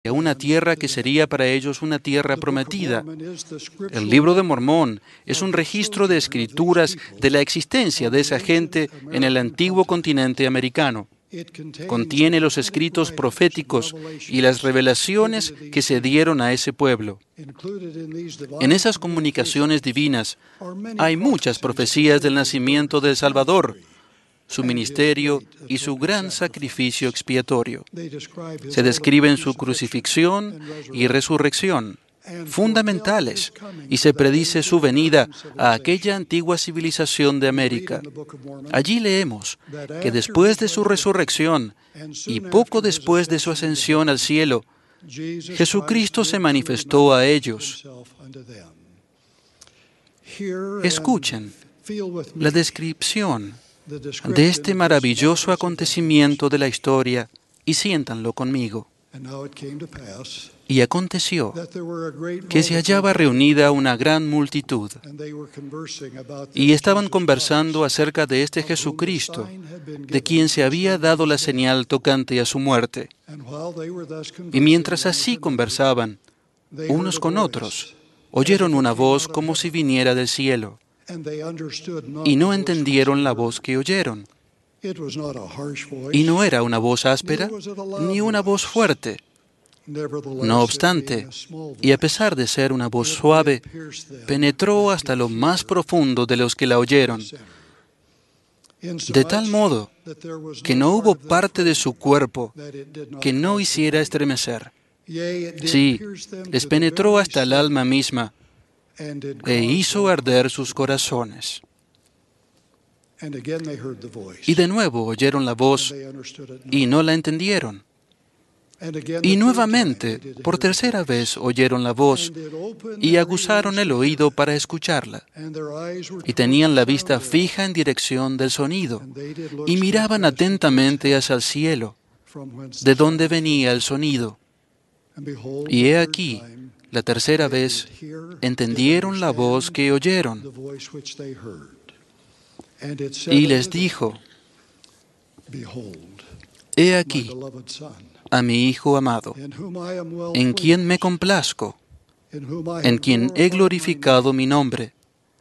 a una tierra que sería para ellos una tierra prometida. El Libro de Mormón es un registro de escrituras de la existencia de esa gente en el antiguo continente americano. Contiene los escritos proféticos y las revelaciones que se dieron a ese pueblo. En esas comunicaciones divinas hay muchas profecías del nacimiento del Salvador, su ministerio y su gran sacrificio expiatorio. Se describen su crucifixión y resurrección, fundamentales, y se predice su venida a aquella antigua civilización de América. Allí leemos que después de su resurrección y poco después de su ascensión al cielo, Jesucristo se manifestó a ellos. Escuchen la descripción de este maravilloso acontecimiento de la historia y siéntanlo conmigo. Y aconteció que se hallaba reunida una gran multitud y estaban conversando acerca de este Jesucristo, de quien se había dado la señal tocante a su muerte. Y mientras así conversaban, unos con otros, oyeron una voz como si viniera del cielo, y no entendieron la voz que oyeron. Y no era una voz áspera, ni una voz fuerte. No obstante, y a pesar de ser una voz suave, penetró hasta lo más profundo de los que la oyeron, de tal modo que no hubo parte de su cuerpo que no hiciera estremecer. Sí, les penetró hasta el alma misma e hizo arder sus corazones. Y de nuevo oyeron la voz y no la entendieron. Y nuevamente, por tercera vez, oyeron la voz y aguzaron el oído para escucharla. Y tenían la vista fija en dirección del sonido y miraban atentamente hacia el cielo, de donde venía el sonido. Y he aquí, la tercera vez, entendieron la voz que oyeron. Y les dijo, he aquí a mi Hijo amado, en quien me complazco, en quien he glorificado mi nombre.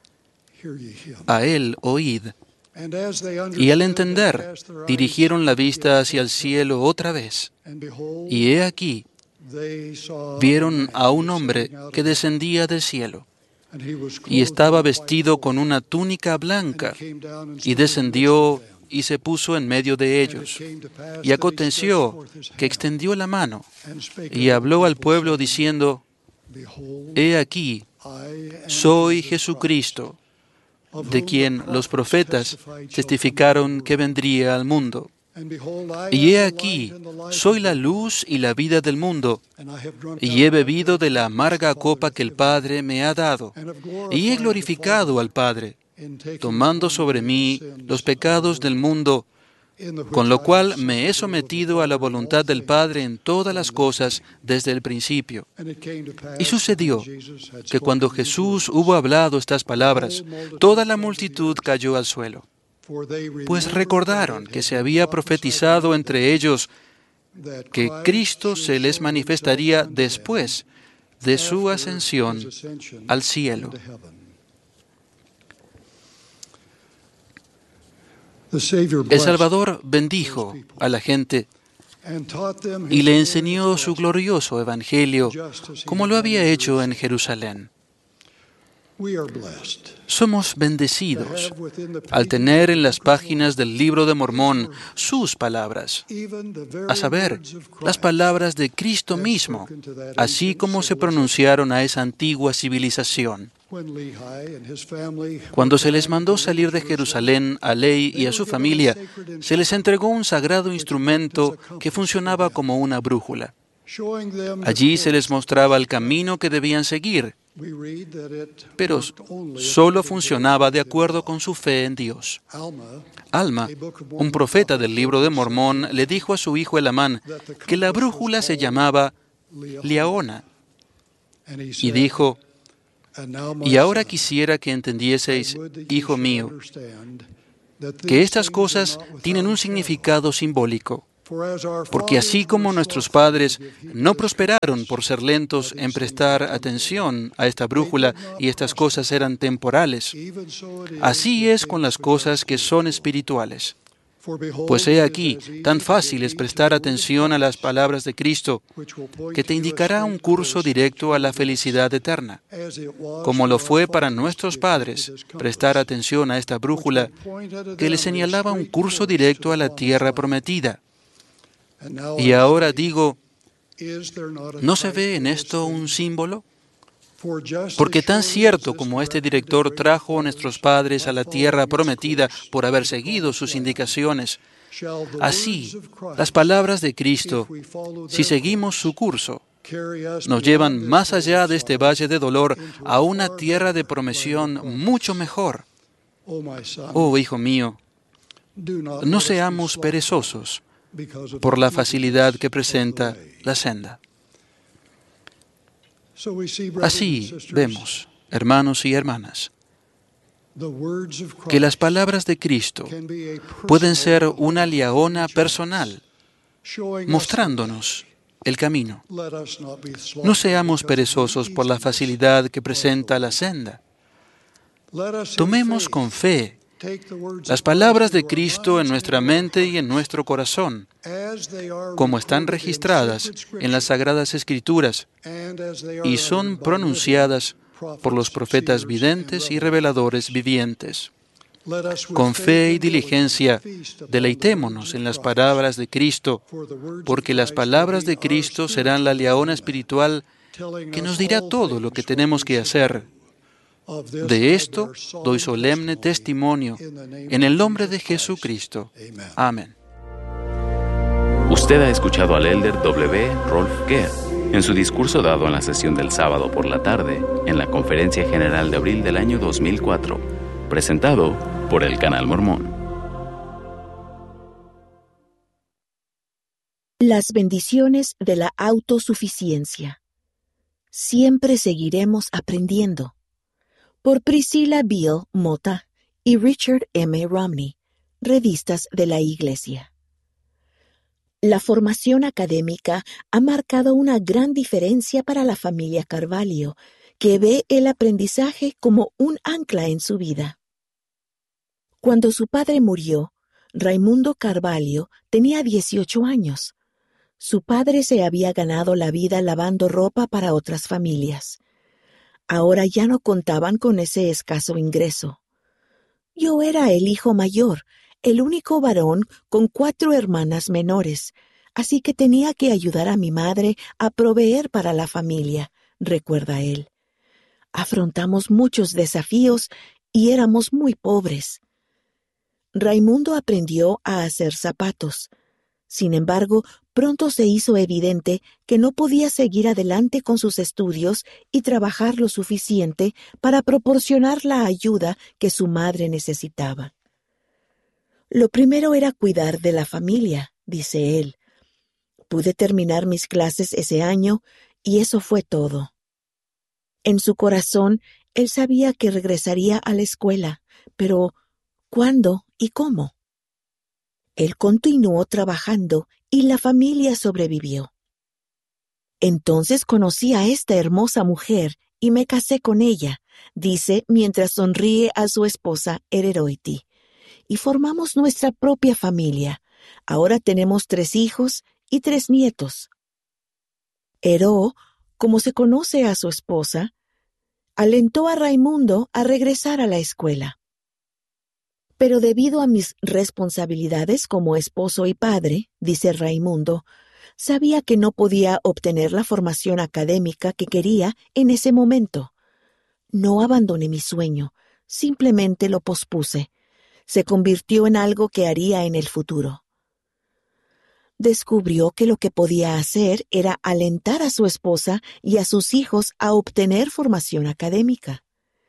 A Él oíd. Y al entender, dirigieron la vista hacia el cielo otra vez. Y he aquí, vieron a un hombre que descendía del cielo, y estaba vestido con una túnica blanca, y descendió y se puso en medio de ellos. Y aconteció que extendió la mano y habló al pueblo diciendo, he aquí, soy Jesucristo, de quien los profetas testificaron que vendría al mundo. Y he aquí, soy la luz y la vida del mundo, y he bebido de la amarga copa que el Padre me ha dado, y he glorificado al Padre, tomando sobre mí los pecados del mundo, con lo cual me he sometido a la voluntad del Padre en todas las cosas desde el principio. Y sucedió que cuando Jesús hubo hablado estas palabras, toda la multitud cayó al suelo, pues recordaron que se había profetizado entre ellos que Cristo se les manifestaría después de su ascensión al cielo. El Salvador bendijo a la gente y le enseñó su glorioso evangelio como lo había hecho en Jerusalén. Somos bendecidos al tener en las páginas del Libro de Mormón sus palabras, a saber, las palabras de Cristo mismo, así como se pronunciaron a esa antigua civilización. Cuando se les mandó salir de Jerusalén a Lehi y a su familia, se les entregó un sagrado instrumento que funcionaba como una brújula. Allí se les mostraba el camino que debían seguir, pero solo funcionaba de acuerdo con su fe en Dios. Alma, un profeta del Libro de Mormón, le dijo a su hijo Elamán que la brújula se llamaba Liahona, y dijo, y ahora quisiera que entendieseis, hijo mío, que estas cosas tienen un significado simbólico. Porque así como nuestros padres no prosperaron por ser lentos en prestar atención a esta brújula y estas cosas eran temporales, así es con las cosas que son espirituales. Pues he aquí, tan fácil es prestar atención a las palabras de Cristo, que te indicará un curso directo a la felicidad eterna. Como lo fue para nuestros padres prestar atención a esta brújula, que les señalaba un curso directo a la tierra prometida. Y ahora digo, ¿no se ve en esto un símbolo? Porque tan cierto como este director trajo a nuestros padres a la tierra prometida por haber seguido sus indicaciones, así las palabras de Cristo, si seguimos su curso, nos llevan más allá de este valle de dolor a una tierra de promesión mucho mejor. Oh, hijo mío, no seamos perezosos por la facilidad que presenta la senda. Así vemos, hermanos y hermanas, que las palabras de Cristo pueden ser una liaona personal, mostrándonos el camino. No seamos perezosos por la facilidad que presenta la senda. Tomemos con fe las palabras de Cristo en nuestra mente y en nuestro corazón, como están registradas en las Sagradas Escrituras y son pronunciadas por los profetas videntes y reveladores vivientes. Con fe y diligencia, deleitémonos en las palabras de Cristo, porque las palabras de Cristo serán la liaona espiritual que nos dirá todo lo que tenemos que hacer. De esto doy solemne testimonio en el nombre de Jesucristo. Amén. Usted ha escuchado al elder W. Rolf Kerr en su discurso dado en la sesión del sábado por la tarde en la Conferencia General de abril del año 2004, presentado por el Canal Mormón. Las bendiciones de la autosuficiencia. Siempre seguiremos aprendiendo. Por Priscilla Beale Mota y Richard M. Romney, revistas de la Iglesia. La formación académica ha marcado una gran diferencia para la familia Carvalho, que ve el aprendizaje como un ancla en su vida. Cuando su padre murió, Raimundo Carvalho tenía 18 años. Su padre se había ganado la vida lavando ropa para otras familias. Ahora ya no contaban con ese escaso ingreso. Yo era el hijo mayor, el único varón con 4 hermanas menores, así que tenía que ayudar a mi madre a proveer para la familia, recuerda él. Afrontamos muchos desafíos y éramos muy pobres. Raimundo aprendió a hacer zapatos. Sin embargo, pronto se hizo evidente que no podía seguir adelante con sus estudios y trabajar lo suficiente para proporcionar la ayuda que su madre necesitaba. Lo primero era cuidar de la familia, dice él. Pude terminar mis clases ese año y eso fue todo. En su corazón, él sabía que regresaría a la escuela, pero ¿cuándo y cómo? Él continuó trabajando y la familia sobrevivió. Entonces conocí a esta hermosa mujer y me casé con ella, dice mientras sonríe a su esposa Ereroiti, y formamos nuestra propia familia. Ahora tenemos 3 hijos y 3 nietos. Ero, como se conoce a su esposa, alentó a Raimundo a regresar a la escuela. Pero debido a mis responsabilidades como esposo y padre, dice Raimundo, sabía que no podía obtener la formación académica que quería en ese momento. No abandoné mi sueño, simplemente lo pospuse. Se convirtió en algo que haría en el futuro. Descubrió que lo que podía hacer era alentar a su esposa y a sus hijos a obtener formación académica.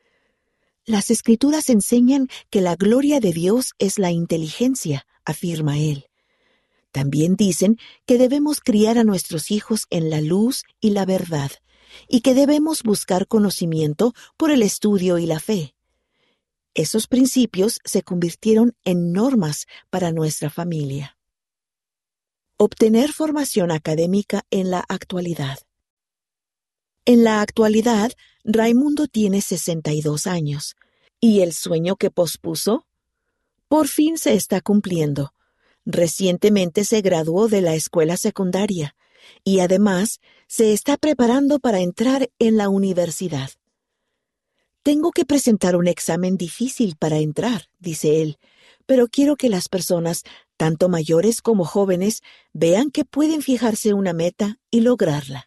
Las Escrituras enseñan que la gloria de Dios es la inteligencia, afirma él. También dicen que debemos criar a nuestros hijos en la luz y la verdad, y que debemos buscar conocimiento por el estudio y la fe. Esos principios se convirtieron en normas para nuestra familia. obtener formación académica en la actualidad. En la actualidad, Raimundo tiene 62 años, y el sueño que pospuso, por fin se está cumpliendo. Recientemente se graduó de la escuela secundaria, y además se está preparando para entrar en la universidad. Tengo que presentar un examen difícil para entrar, dice él, pero quiero que las personas, tanto mayores como jóvenes, vean que pueden fijarse una meta y lograrla.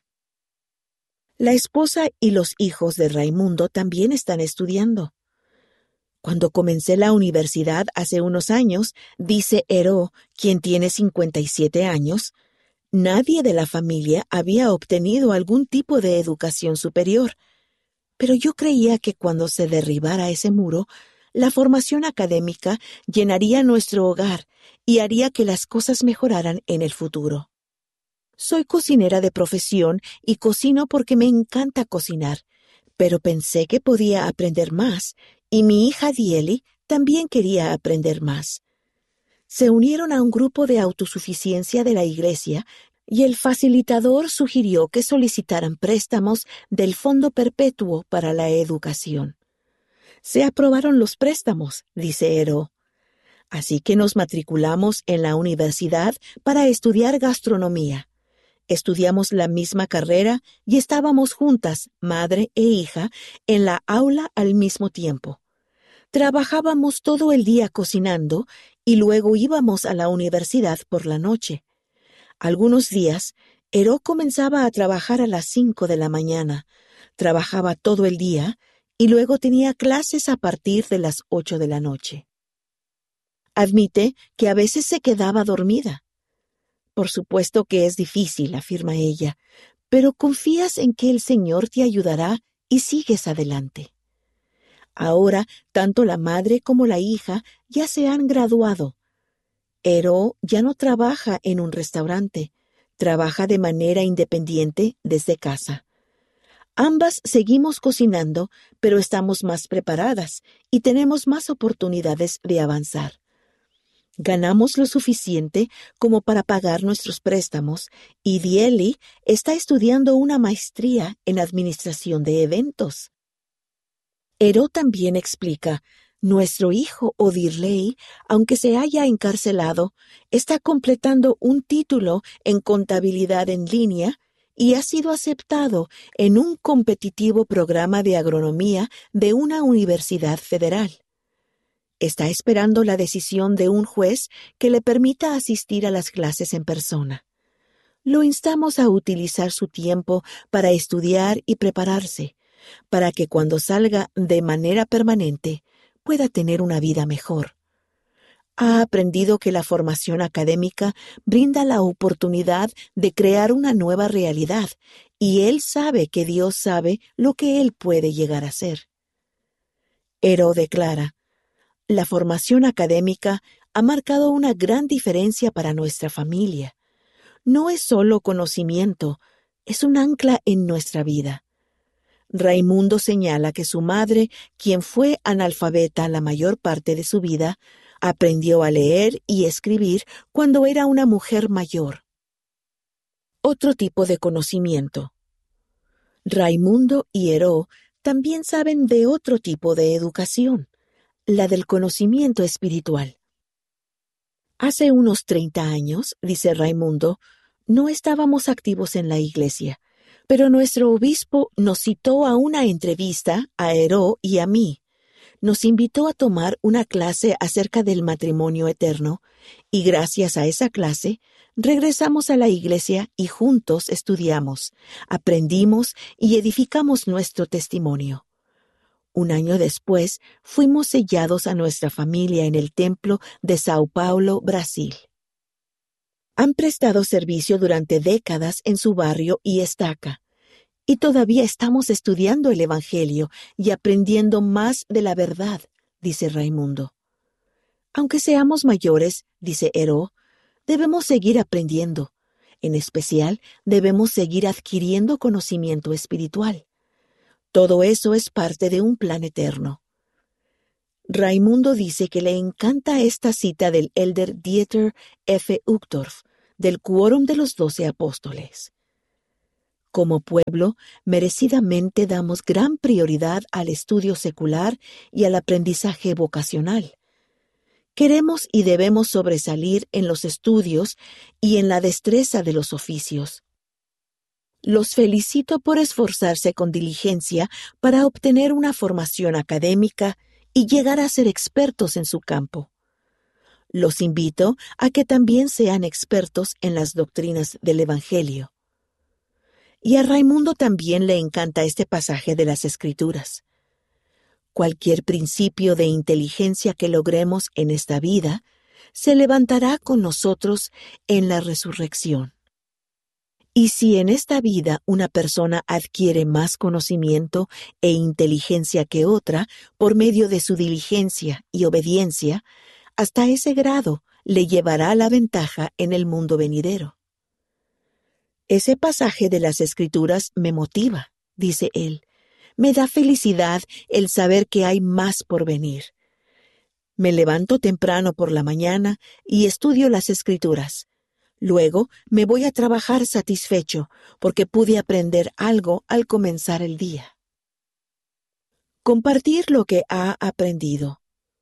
La esposa y los hijos de Raimundo también están estudiando. Cuando comencé la universidad hace unos años, dice Hero, quien tiene 57 años, nadie de la familia había obtenido algún tipo de educación superior, pero yo creía que cuando se derribara ese muro, la formación académica llenaría nuestro hogar y haría que las cosas mejoraran en el futuro. Soy cocinera de profesión y cocino porque me encanta cocinar, pero pensé que podía aprender más, y mi hija Dieli también quería aprender más. Se unieron a un grupo de autosuficiencia de la iglesia y el facilitador sugirió que solicitaran préstamos del Fondo Perpetuo para la Educación. Se aprobaron los préstamos, dice Hero. Así que nos matriculamos en la universidad para estudiar gastronomía. Estudiamos la misma carrera y estábamos juntas, madre e hija, en la aula al mismo tiempo. Trabajábamos todo el día cocinando y luego íbamos a la universidad por la noche. Algunos días, Hero comenzaba a trabajar a las 5 de la mañana, trabajaba todo el día y luego tenía clases a partir de las 8 de la noche. Admite que a veces se quedaba dormida. Por supuesto que es difícil, afirma ella, pero confías en que el Señor te ayudará y sigues adelante. Ahora, tanto la madre como la hija ya se han graduado. Hero ya no trabaja en un restaurante, trabaja de manera independiente desde casa. Ambas seguimos cocinando, pero estamos más preparadas y tenemos más oportunidades de avanzar. Ganamos lo suficiente como para pagar nuestros préstamos y Dieli está estudiando una maestría en administración de eventos. Hero también explica, nuestro hijo Odirley, aunque se haya encarcelado, está completando un título en contabilidad en línea y ha sido aceptado en un competitivo programa de agronomía de una universidad federal. Está esperando la decisión de un juez que le permita asistir a las clases en persona. Lo instamos a utilizar su tiempo para estudiar y prepararse, para que cuando salga de manera permanente pueda tener una vida mejor. Ha aprendido que la formación académica brinda la oportunidad de crear una nueva realidad, y él sabe que Dios sabe lo que él puede llegar a ser. Hero declara, la formación académica ha marcado una gran diferencia para nuestra familia. No es solo conocimiento, es un ancla en nuestra vida. Raimundo señala que su madre, quien fue analfabeta la mayor parte de su vida, aprendió a leer y escribir cuando era una mujer mayor. Otro tipo de conocimiento. Raimundo y Hero también saben de otro tipo de educación, la del conocimiento espiritual. Hace unos 30 años, dice Raimundo, no estábamos activos en la iglesia, pero nuestro obispo nos citó a una entrevista a Hero y a mí. Nos invitó a tomar una clase acerca del matrimonio eterno, y gracias a esa clase, regresamos a la iglesia y juntos estudiamos, aprendimos y edificamos nuestro testimonio. Un año después, fuimos sellados a nuestra familia en el templo de Sao Paulo, Brasil. Han prestado servicio durante décadas en su barrio y estaca, y todavía estamos estudiando el Evangelio y aprendiendo más de la verdad, dice Raimundo. Aunque seamos mayores, dice Hero, debemos seguir aprendiendo. En especial, debemos seguir adquiriendo conocimiento espiritual. Todo eso es parte de un plan eterno. Raimundo dice que le encanta esta cita del elder Dieter F. Uchtdorf, del quórum de los 12 apóstoles. Como pueblo, merecidamente damos gran prioridad al estudio secular y al aprendizaje vocacional. Queremos y debemos sobresalir en los estudios y en la destreza de los oficios. Los felicito por esforzarse con diligencia para obtener una formación académica y llegar a ser expertos en su campo. Los invito a que también sean expertos en las doctrinas del Evangelio. Y a Raimundo también le encanta este pasaje de las Escrituras. Cualquier principio de inteligencia que logremos en esta vida se levantará con nosotros en la resurrección. Y si en esta vida una persona adquiere más conocimiento e inteligencia que otra por medio de su diligencia y obediencia, hasta ese grado le llevará a la ventaja en el mundo venidero. Ese pasaje de las Escrituras me motiva, dice él. Me da felicidad el saber que hay más por venir. Me levanto temprano por la mañana y estudio las Escrituras. Luego me voy a trabajar satisfecho porque pude aprender algo al comenzar el día. Compartir lo que ha aprendido.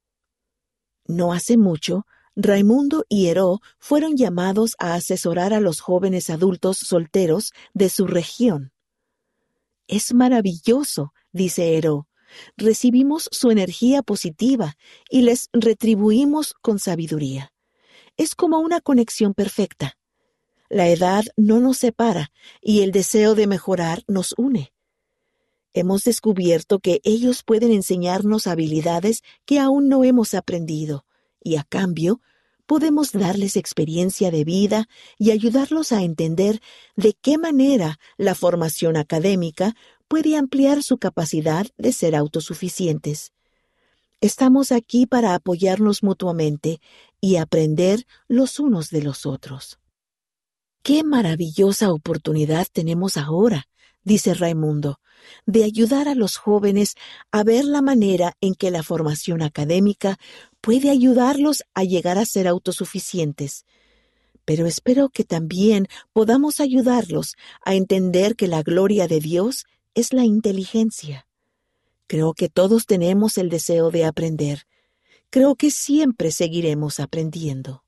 No hace mucho, Raimundo y Heró fueron llamados a asesorar a los jóvenes adultos solteros de su región. Es maravilloso, dice Heró. Recibimos su energía positiva y les retribuimos con sabiduría. Es como una conexión perfecta. La edad no nos separa y el deseo de mejorar nos une. Hemos descubierto que ellos pueden enseñarnos habilidades que aún no hemos aprendido y, a cambio, podemos darles experiencia de vida y ayudarlos a entender de qué manera la formación académica puede ampliar su capacidad de ser autosuficientes. Estamos aquí para apoyarnos mutuamente y aprender los unos de los otros. ¡Qué maravillosa oportunidad tenemos ahora!, dice Raimundo, de ayudar a los jóvenes a ver la manera en que la formación académica puede ayudarlos a llegar a ser autosuficientes. Pero espero que también podamos ayudarlos a entender que la gloria de Dios es la inteligencia. Creo que todos tenemos el deseo de aprender. Creo que siempre seguiremos aprendiendo.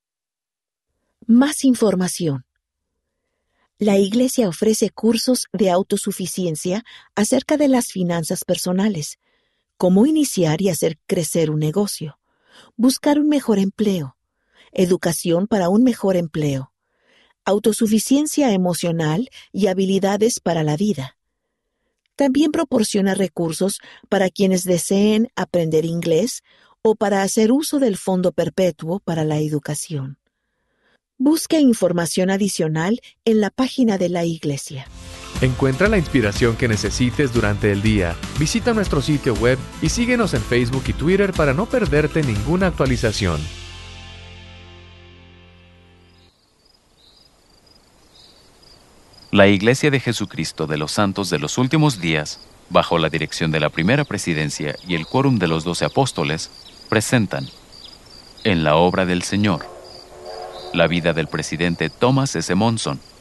Más información. La Iglesia ofrece cursos de autosuficiencia acerca de las finanzas personales, cómo iniciar y hacer crecer un negocio, buscar un mejor empleo, educación para un mejor empleo, autosuficiencia emocional y habilidades para la vida. También proporciona recursos para quienes deseen aprender inglés o para hacer uso del Fondo Perpetuo para la Educación. Busque información adicional en la página de la Iglesia. Encuentra la inspiración que necesites durante el día. Visita nuestro sitio web y síguenos en Facebook y Twitter para no perderte ninguna actualización. La Iglesia de Jesucristo de los Santos de los Últimos Días, bajo la dirección de la Primera Presidencia y el Quórum de los 12 Apóstoles, presentan En la obra del Señor, la vida del presidente Thomas S. Monson,